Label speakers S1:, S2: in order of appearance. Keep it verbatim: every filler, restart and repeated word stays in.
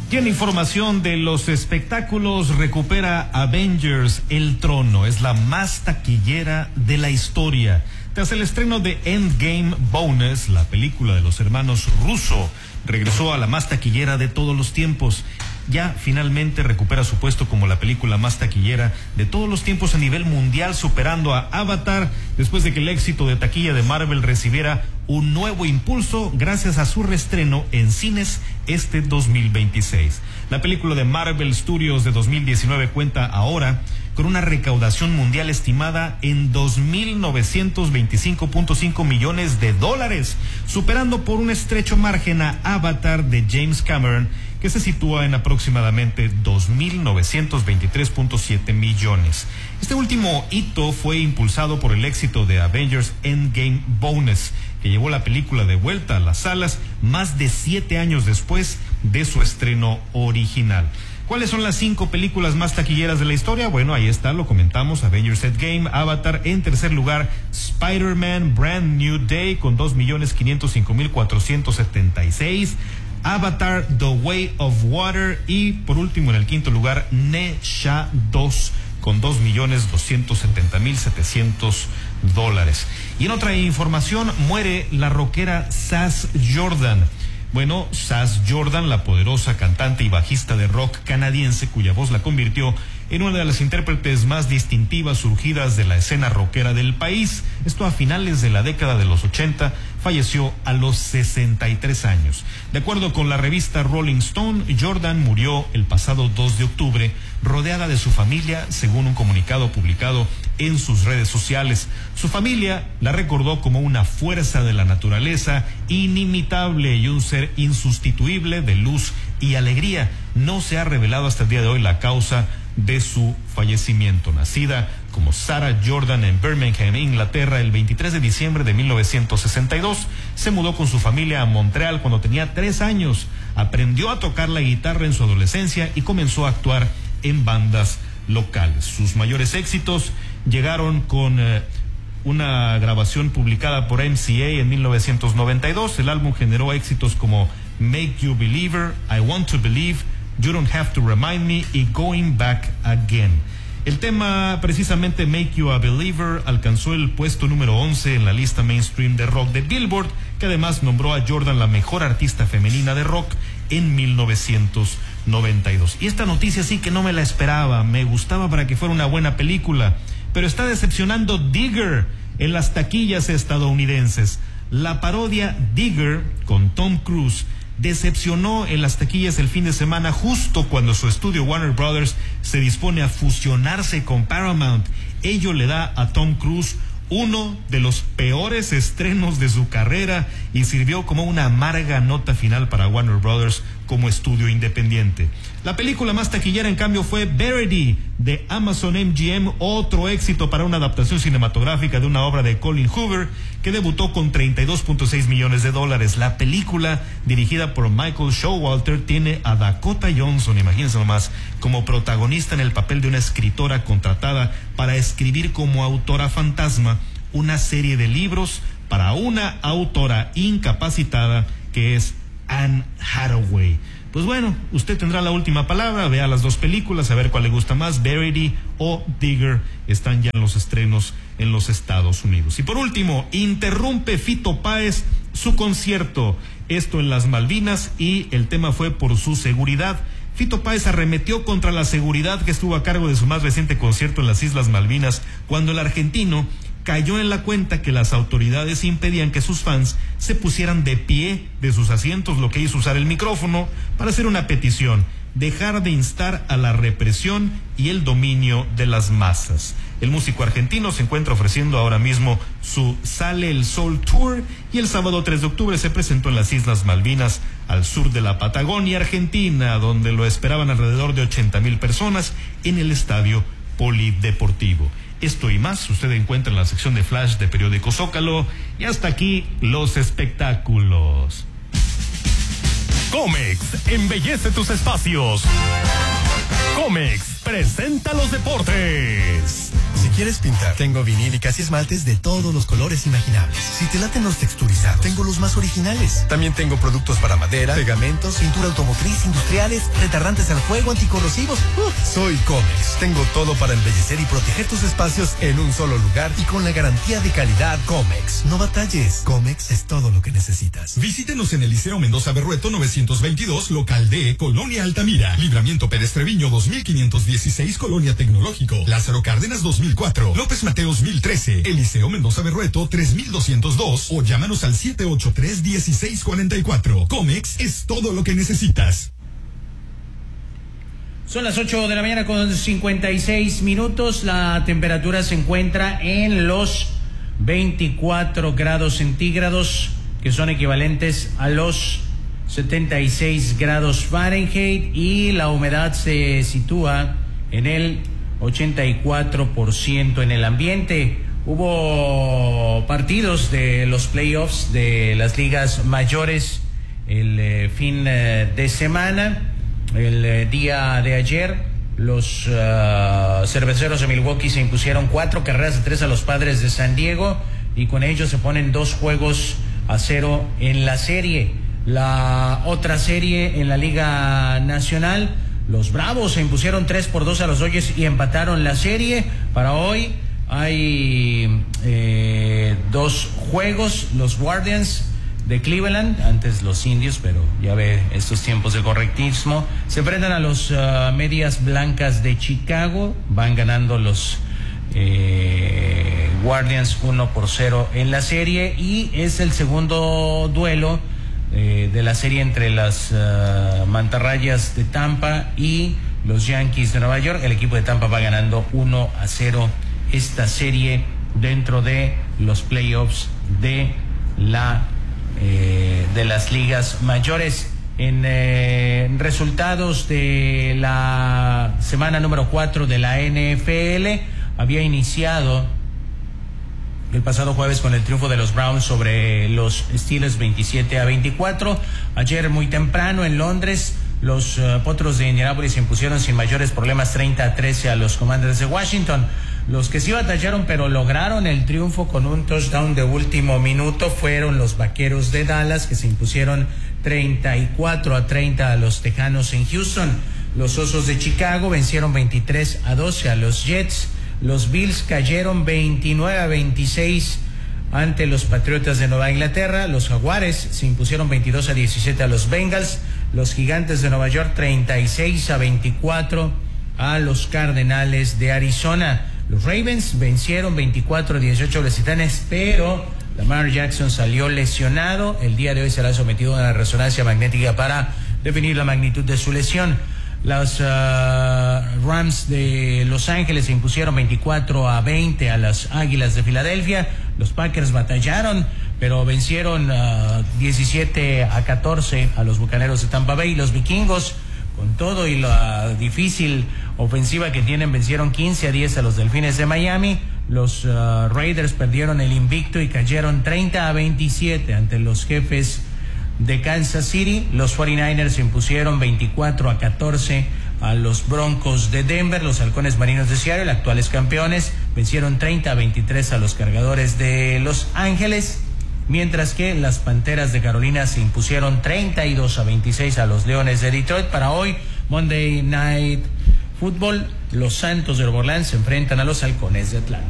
S1: Y en información de los espectáculos, recupera Avengers El Trono. Es la más taquillera de la historia. Tras el estreno de Endgame Bonus, la película de los hermanos Russo regresó a la más taquillera de todos los tiempos. Ya finalmente recupera su puesto como la película más taquillera de todos los tiempos a nivel mundial, superando a Avatar, después de que el éxito de taquilla de Marvel recibiera un nuevo impulso gracias a su reestreno en cines este dos mil veintiséis. La película de Marvel Studios de dos mil diecinueve cuenta ahora con una recaudación mundial estimada en dos mil novecientos veinticinco punto cinco millones de dólares, superando por un estrecho margen a Avatar de James Cameron, que se sitúa en aproximadamente dos mil novecientos veintitrés punto siete millones. Este último hito fue impulsado por el éxito de Avengers Endgame Bonus, que llevó la película de vuelta a las salas más de siete años después de su estreno original. ¿Cuáles son las cinco películas más taquilleras de la historia? Bueno, ahí está, lo comentamos: Avengers Endgame, Avatar. En tercer lugar, Spider-Man Brand New Day con dos millones quinientos cinco mil cuatrocientos setenta y seis. Avatar The Way of Water. Y por último, en el quinto lugar, Nesha dos con dos millones doscientos setenta mil setecientos dólares. Y en otra información, muere la rockera Sass Jordan. Bueno, Sass Jordan, la poderosa cantante y bajista de rock canadiense, cuya voz la convirtió en una de las intérpretes más distintivas surgidas de la escena rockera del país. Esto a finales de la década de los ochenta, falleció a los sesenta y tres años. De acuerdo con la revista Rolling Stone, Jordan murió el pasado dos de octubre, rodeada de su familia, según un comunicado publicado en sus redes sociales. Su familia la recordó como una fuerza de la naturaleza inimitable y un ser insustituible de luz y alegría. No se ha revelado hasta el día de hoy la causa de su fallecimiento. Nacida como Sarah Jordan en Birmingham, Inglaterra, el veintitrés de diciembre de mil novecientos sesenta y dos, se mudó con su familia a Montreal cuando tenía tres años. Aprendió a tocar la guitarra en su adolescencia y comenzó a actuar en bandas locales. Sus mayores éxitos llegaron con eh, una grabación publicada por M C A en mil novecientos noventa y dos. El álbum generó éxitos como Make You Believer, I Want to Believe, You Don't Have to Remind Me y Going Back Again. El tema, precisamente Make You a Believer, alcanzó el puesto número once en la lista mainstream de rock de Billboard, que además nombró a Jordan la mejor artista femenina de rock en mil novecientos noventa y dos. Y esta noticia sí que no me la esperaba, me gustaba para que fuera una buena película, pero está decepcionando Digger en las taquillas estadounidenses. La parodia Digger con Tom Cruise decepcionó en las taquillas el fin de semana, justo cuando su estudio Warner Brothers se dispone a fusionarse con Paramount. Ello le da a Tom Cruise uno de los peores estrenos de su carrera y sirvió como una amarga nota final para Warner Brothers como estudio independiente. La película más taquillera, en cambio, fue Verity de Amazon M G M, otro éxito para una adaptación cinematográfica de una obra de Colin Hoover, que debutó con treinta y dos punto seis millones de dólares. La película, dirigida por Michael Showalter, tiene a Dakota Johnson, imagínense nomás, como protagonista en el papel de una escritora contratada para escribir como autora fantasma una serie de libros para una autora incapacitada que es Anne Hathaway. Pues bueno, usted tendrá la última palabra, vea las dos películas, a ver cuál le gusta más, Verity o Digger. Están ya en los estrenos en los Estados Unidos. Y por último, interrumpe Fito Páez su concierto, esto en las Malvinas, y el tema fue por su seguridad. Fito Páez arremetió contra la seguridad que estuvo a cargo de su más reciente concierto en las Islas Malvinas, cuando el argentino cayó en la cuenta que las autoridades impedían que sus fans se pusieran de pie de sus asientos, lo que hizo usar el micrófono para hacer una petición: dejar de instar a la represión y el dominio de las masas. El músico argentino se encuentra ofreciendo ahora mismo su Sale el Sol Tour y el sábado tres de octubre se presentó en las Islas Malvinas, al sur de la Patagonia Argentina, donde lo esperaban alrededor de ochenta mil personas en el estadio polideportivo. Esto y más usted encuentra en la sección de Flash de Periódico Zócalo. Y hasta aquí los espectáculos.
S2: Comex embellece tus espacios. Comex presenta los deportes. Si quieres pintar, tengo vinílicas y esmaltes de todos los colores imaginables. Si te laten los texturizados, tengo los más originales. También tengo productos para madera, pegamentos, pintura automotriz, industriales, retardantes al fuego, anticorrosivos. Uh, soy Comex. Tengo todo para embellecer y proteger tus espacios en un solo lugar y con la garantía de calidad Comex. No batalles. Comex es todo lo que necesitas.
S3: Visítenos en el Liceo Mendoza Berrueto novecientos veintidós, local D, Colonia Altamira. Libramiento Pérez Treviño dos mil quinientos dieciséis, Colonia Tecnológico. Lázaro Cárdenas dos mil cuatro. López Mateos mil trece. El Liceo Mendoza Berrueto tres mil doscientos dos. O llámanos al siete ocho tres, uno seis cuatro cuatro. Comex es todo lo que necesitas.
S4: Son las ocho de la mañana con cincuenta y seis minutos. La temperatura se encuentra en los veinticuatro grados centígrados, que son equivalentes a los setenta y seis grados Fahrenheit, y la humedad se sitúa en el ochenta y cuatro por ciento en el ambiente. Hubo partidos de los playoffs de las ligas mayores el eh, fin eh, de semana. El eh, día de ayer, los uh, cerveceros de Milwaukee se impusieron cuatro carreras a tres a los Padres de San Diego, y con ello se ponen dos juegos a cero en la serie. La otra serie en la Liga Nacional, los Bravos se impusieron tres por dos a los Dodgers y empataron la serie. Para hoy hay eh, dos juegos. Los Guardians de Cleveland, antes los Indios, pero ya ve estos tiempos de correctismo, se enfrentan a los uh, Medias Blancas de Chicago. Van ganando los eh, Guardians uno por cero en la serie, y es el segundo duelo eh, de la serie entre las uh, Mantarrayas de Tampa y los Yankees de Nueva York. El equipo de Tampa va ganando uno a cero esta serie dentro de los playoffs de la Eh, de las ligas mayores. En eh, resultados de la semana número cuatro de la N F L, había iniciado el pasado jueves con el triunfo de los Browns sobre los Steelers veintisiete a veinticuatro. Ayer muy temprano en Londres, los uh, Potros de Indianápolis se impusieron sin mayores problemas treinta a trece a los Commanders de Washington. Los que sí batallaron pero lograron el triunfo con un touchdown de último minuto fueron los Vaqueros de Dallas, que se impusieron treinta y cuatro a treinta a los Tejanos en Houston. Los Osos de Chicago vencieron veintitrés a doce a los Jets. Los Bills cayeron veintinueve a veintiséis ante los Patriotas de Nueva Inglaterra. Los Jaguares se impusieron veintidós a diecisiete a los Bengals. Los Gigantes de Nueva York treinta y seis a veinticuatro a los Cardenales de Arizona. Los Ravens vencieron veinticuatro a dieciocho a los Titanes, pero Lamar Jackson salió lesionado. El día de hoy será sometido a una resonancia magnética para definir la magnitud de su lesión. Los uh, Rams de Los Ángeles se impusieron veinticuatro a veinte a las Águilas de Filadelfia. Los Packers batallaron, pero vencieron uh, diecisiete a catorce a los Bucaneros de Tampa Bay. Los Vikingos, con todo y la difícil ofensiva que tienen, vencieron quince a diez a los Delfines de Miami. Los uh, Raiders perdieron el invicto y cayeron treinta a veintisiete ante los Jefes de Kansas City. Los cuarenta y nueve ers se impusieron veinticuatro a catorce a los Broncos de Denver. Los Halcones Marinos de Seattle, actuales campeones, vencieron treinta a veintitrés a los Cargadores de Los Ángeles, mientras que las Panteras de Carolina se impusieron treinta y dos a veintiséis a los Leones de Detroit. Para hoy, Monday Night Football, los Santos de Nueva Orleans se enfrentan a los Halcones de Atlanta.